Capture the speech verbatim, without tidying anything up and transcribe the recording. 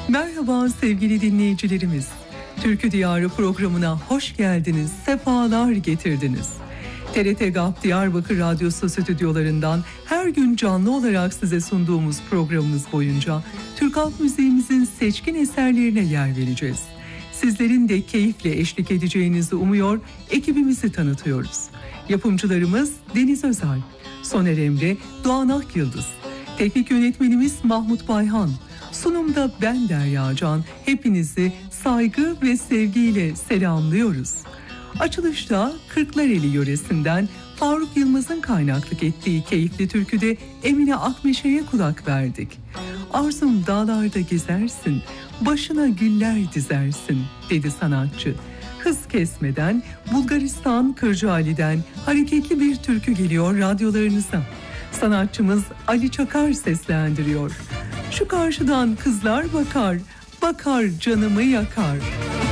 Merhaba sevgili dinleyicilerimiz. Türkü Diyarı programına hoş geldiniz, sefalar getirdiniz. T R T GAP Diyarbakır Radyosu stüdyolarından her gün canlı olarak size sunduğumuz programımız boyunca Türk halk müziğimizin seçkin eserlerine yer vereceğiz. Sizlerin de keyifle eşlik edeceğinizi umuyor, ekibimizi tanıtıyoruz. Yapımcılarımız Deniz Özal, Soner Emre, Doğan Akyıldız. Teknik yönetmenimiz Mahmut Bayhan. Sunumda ben Derya Can. Hepinizi saygı ve sevgiyle selamlıyoruz. Açılışta Kırklareli yöresinden Faruk Yılmaz'ın kaynaklık ettiği keyifli türküde Emine Akmeşe'ye kulak verdik. Arzum dağlarda gezersin, başına güller dizersin dedi sanatçı. Hız kesmeden Bulgaristan Kırcaali'den hareketli bir türkü geliyor radyolarınıza. Sanatçımız Ali Çakar seslendiriyor. Şu karşıdan kızlar bakar, bakar canımı yakar.